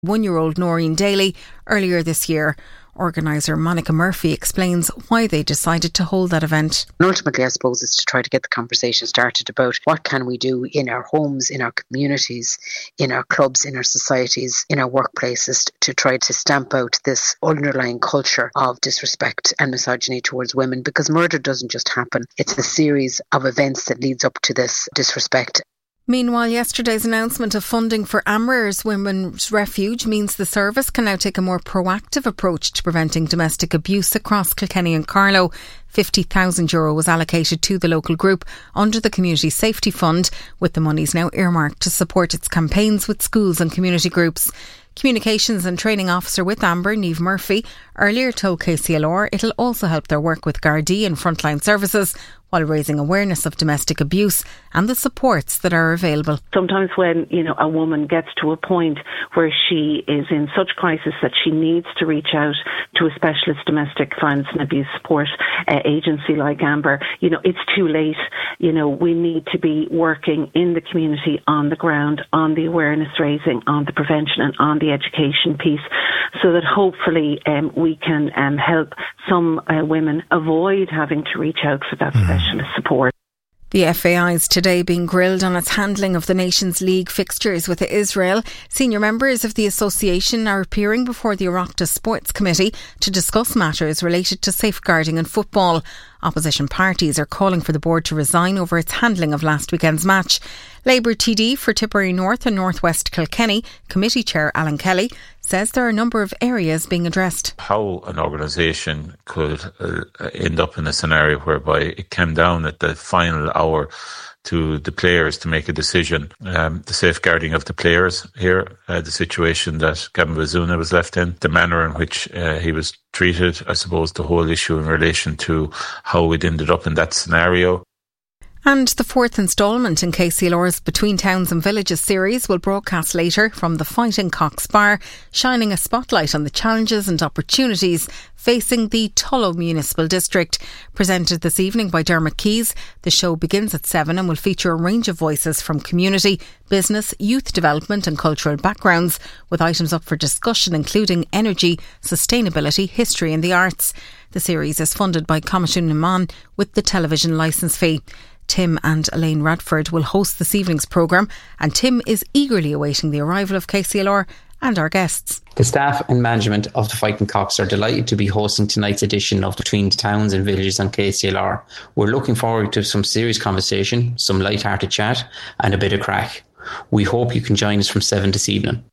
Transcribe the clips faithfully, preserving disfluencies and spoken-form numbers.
one-year-old Noreen Daly earlier this year. Organiser Monica Murphy explains why they decided to hold that event. And ultimately, I suppose, is to try to get the conversation started about what can we do in our homes, in our communities, in our clubs, in our societies, in our workplaces to try to stamp out this underlying culture of disrespect and misogyny towards women, because murder doesn't just happen. It's a series of events that leads up to this disrespect. Meanwhile, yesterday's announcement of funding for Amber's Women's Refuge means the service can now take a more proactive approach to preventing domestic abuse across Kilkenny and Carlow. fifty thousand euro was allocated to the local group under the Community Safety Fund, with the monies now earmarked to support its campaigns with schools and community groups. Communications and Training Officer with Amber, Niamh Murphy, earlier told K C L R it'll also help their work with Gardaí and frontline services while raising awareness of domestic abuse and the supports that are available. Sometimes when, you know, a woman gets to a point where she is in such crisis that she needs to reach out to a specialist domestic violence and abuse support uh, agency like Amber, you know, it's too late. You know, we need to be working in the community on the ground, on the awareness raising, on the prevention and on the education piece, so that hopefully um, we can um, help some uh, women avoid having to reach out for that specialist support. The F A I is today being grilled on its handling of the Nations League fixtures with Israel. Senior members of the association are appearing before the Oireachtas Sports Committee to discuss matters related to safeguarding in football. Opposition parties are calling for the board to resign over its handling of last weekend's match. Labour T D for Tipperary North and North West Kilkenny, Committee Chair Alan Kelly, says there are a number of areas being addressed. How an organisation could uh, end up in a scenario whereby it came down at the final hour to the players to make a decision. Um, the safeguarding of the players here, uh, the situation that Gavin Bazuna was left in, the manner in which uh, he was treated, I suppose the whole issue in relation to how it ended up in that scenario. And the fourth instalment in K C L R's Between Towns and Villages series will broadcast later from the Fighting Cocks Bar, shining a spotlight on the challenges and opportunities facing the Tullow Municipal District. Presented this evening by Dermot Keys, the show begins at seven and will feature a range of voices from community, business, youth development and cultural backgrounds, with items up for discussion including energy, sustainability, history and the arts. The series is funded by Coimisiún na Meán with the television licence fee. Tim and Elaine Radford will host this evening's programme, and Tim is eagerly awaiting the arrival of K C L R and our guests. The staff and management of the Fighting Cocks are delighted to be hosting tonight's edition of Between Towns and Villages on K C L R. We're looking forward to some serious conversation, some light-hearted chat and a bit of crack. We hope you can join us from seven this evening.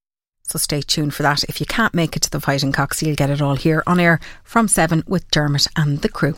So stay tuned for that. If you can't make it to the Fighting Cocks, you'll get it all here on air from seven with Dermot and the crew.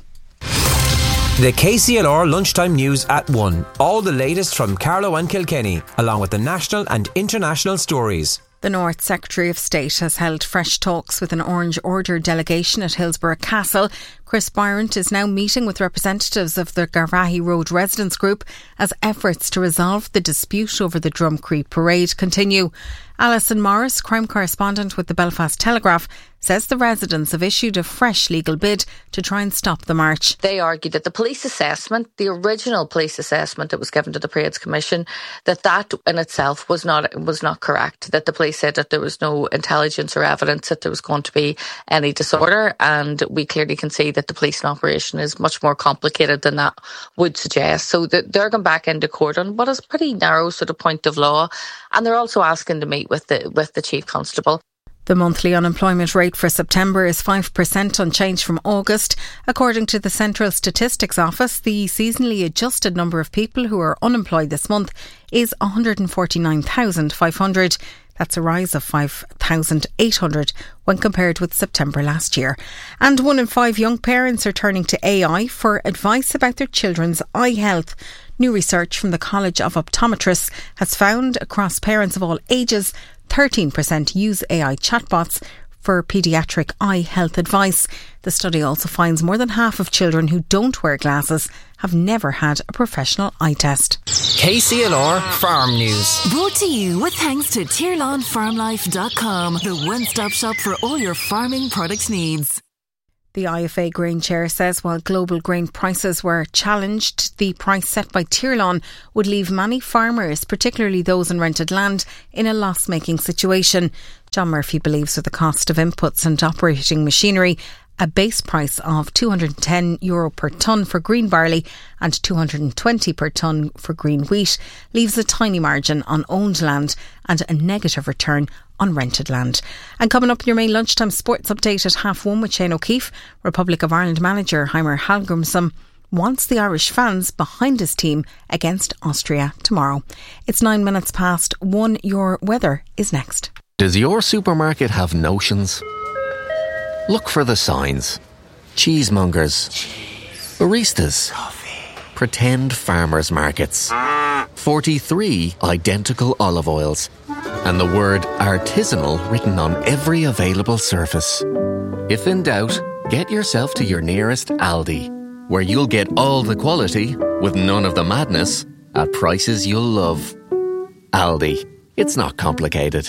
The K C L R Lunchtime News at one. All the latest from Carlow and Kilkenny, along with the national and international stories. The North Secretary of State has held fresh talks with an Orange Order delegation at Hillsborough Castle. Chris Byrant is now meeting with representatives of the Garvaghey Road Residents Group as efforts to resolve the dispute over the Drumcree Parade continue. Alison Morris, crime correspondent with the Belfast Telegraph, says the residents have issued a fresh legal bid to try and stop the march. They argued that the police assessment, the original police assessment that was given to the Parades Commission, that that in itself was not was not correct. That the police said that there was no intelligence or evidence that there was going to be any disorder, and we clearly can see that the policing operation is much more complicated than that would suggest. So they're going back into court on what is a pretty narrow sort of point of law, and they're also asking to meet with the with the Chief Constable. The monthly unemployment rate for September is five percent unchanged from August. According to the Central Statistics Office, the seasonally adjusted number of people who are unemployed this month is one hundred forty-nine thousand five hundred. That's a rise of five thousand eight hundred when compared with September last year. And one in five young parents are turning to A I for advice about their children's eye health. New research from the College of Optometrists has found across parents of all ages, thirteen percent use A I chatbots for paediatric eye health advice. The study also finds more than half of children who don't wear glasses have never had a professional eye test. K C L R Farm News. Brought to you with thanks to tier lawn farm life dot com, the one-stop shop for all your farming product needs. The I F A grain chair says while global grain prices were challenged, the price set by Tirlán would leave many farmers, particularly those in rented land, in a loss-making situation. John Murphy believes with the cost of inputs and operating machinery, a base price of two hundred ten euro per tonne for green barley and two hundred twenty per tonne for green wheat leaves a tiny margin on owned land and a negative return on rented land. And coming up in your main lunchtime sports update at half one with Shane O'Keefe, Republic of Ireland manager Heimer Hallgrimsson wants the Irish fans behind his team against Austria tomorrow. It's nine minutes past one. Your weather is next. Does your supermarket have notions? Look for the signs. Cheesemongers. Cheese. Baristas. Coffee. Pretend farmers markets. forty-three identical olive oils. And the word artisanal written on every available surface. If in doubt, get yourself to your nearest Aldi, where you'll get all the quality with none of the madness at prices you'll love. Aldi. It's not complicated.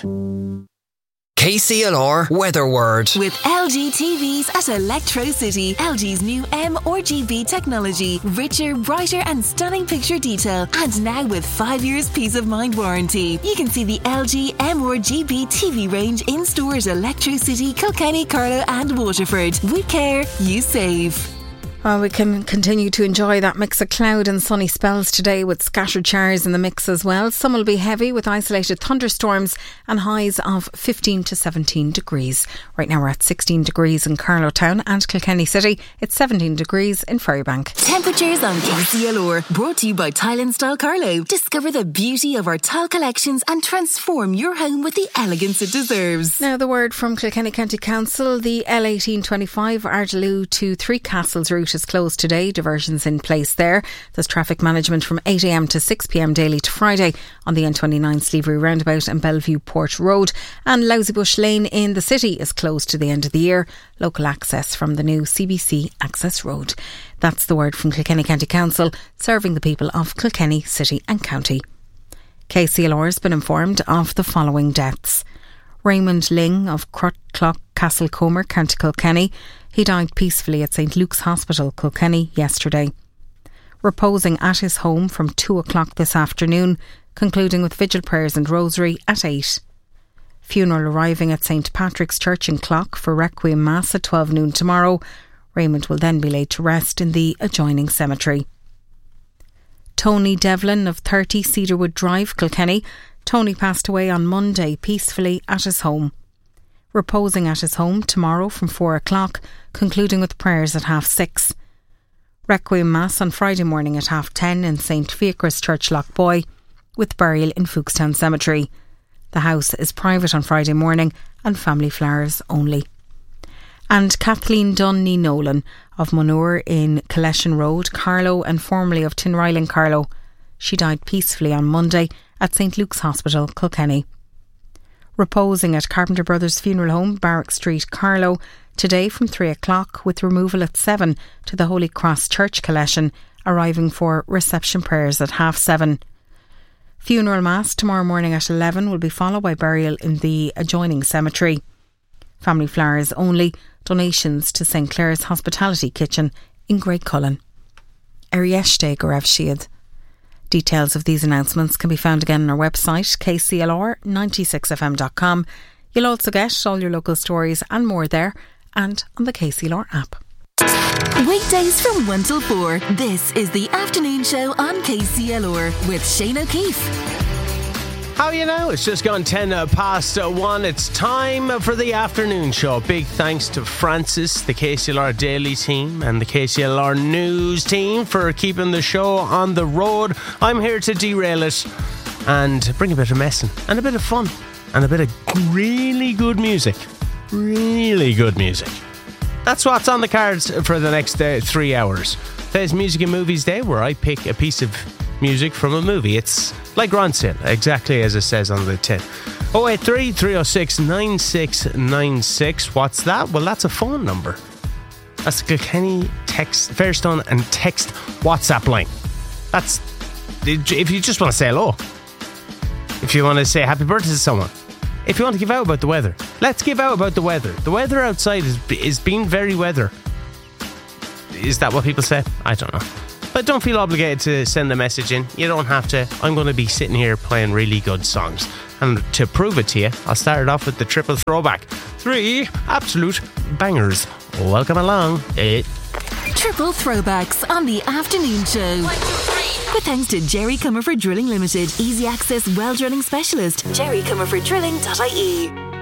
K C L R Weather Word. With L G T Vs at Electro City. L G's new M R G B technology. Richer, brighter and stunning picture detail. And now with five years peace of mind warranty. You can see the L G M R G B T V range in stores Electro City, Kilkenny, Carlow and Waterford. We care, you save. Well, we can continue to enjoy that mix of cloud and sunny spells today with scattered showers in the mix as well. Some will be heavy with isolated thunderstorms and highs of fifteen to seventeen degrees. Right now we're at sixteen degrees in Carlow Town and Kilkenny City. It's seventeen degrees in Ferrybank. Temperatures on K C L R. Brought to you by Tile and Style Carlow. Discover the beauty of our tile collections and transform your home with the elegance it deserves. Now the word from Kilkenny County Council. The L eighteen twenty-five Ardaloo to Three Castles route is closed today. Diversions in place there. There's traffic management from eight a m to six p m daily to Friday on the N twenty-nine Sleavery Roundabout and Bellevue Port Road. And Lousybush Lane in the city is closed to the end of the year. Local access from the new C B C Access Road. That's the word from Kilkenny County Council, serving the people of Kilkenny City and County. K C L R has been informed of the following deaths. Raymond Ling of Crutclough, Castlecomer, County Kilkenny. He died peacefully at St Luke's Hospital, Kilkenny, yesterday. Reposing at his home from two o'clock this afternoon, concluding with vigil prayers and rosary at eight. Funeral arriving at St Patrick's Church in Clough for Requiem Mass at twelve noon tomorrow. Raymond will then be laid to rest in the adjoining cemetery. Tony Devlin of thirty Cedarwood Drive, Kilkenny. Tony passed away on Monday peacefully at his home. Reposing at his home tomorrow from four o'clock, concluding with prayers at half six. Requiem Mass on Friday morning at half ten in St Fiacre's Church, Lochboy, with burial in Fookstown Cemetery. The house is private on Friday morning and family flowers only. And Kathleen Dunney Nolan of Monure in Coleshin Road, Carlow, and formerly of Tinryland, Carlow. She died peacefully on Monday at St Luke's Hospital, Kilkenny. Reposing at Carpenter Brothers Funeral Home, Barrack Street, Carlow, today from three o'clock, with removal at seven to the Holy Cross Church, Coleshin, arriving for reception prayers at half seven. Funeral Mass tomorrow morning at eleven will be followed by burial in the adjoining cemetery. Family flowers only. Donations to St Clair's Hospitality Kitchen in Great Cullen. Arieshte Gorev Shiad. Details of these announcements can be found again on our website, k c l r ninety-six f m dot com. You'll also get all your local stories and more there, and on the K C L R app. Weekdays from one till four. This is the afternoon show on K C L R with Shane O'Keefe. How are you now? It's just gone ten past one. It's time for the afternoon show. Big thanks to Francis, the K C L R Daily team, and the K C L R News team for keeping the show on the road. I'm here to derail it and bring a bit of messing and a bit of fun and a bit of really good music. Really good music. That's what's on the cards for the next uh, three hours. Today's Music and Movies Day, where I pick a piece of music from a movie. It's like Ronson, exactly as it says on the tin. oh eight three, three oh six, nine six nine six. What's that? Well, that's a phone number. That's the Kilkenny text, Fairstone and text WhatsApp line. That's if you just want to say hello. If you want to say happy birthday to someone. If you want to give out about the weather. Let's give out about the weather. The weather outside is is being very weather. Is that what people say? I don't know. But don't feel obligated to send a message in. You don't have to. I'm going to be sitting here playing really good songs. And to prove it to you, I'll start it off with the triple throwback. Three absolute bangers. Welcome along. It. Triple throwbacks on the afternoon show. One, two, three. With thanks to Jerry Comerford Drilling Limited. Easy access well drilling specialist. jerry comerford drilling dot I E.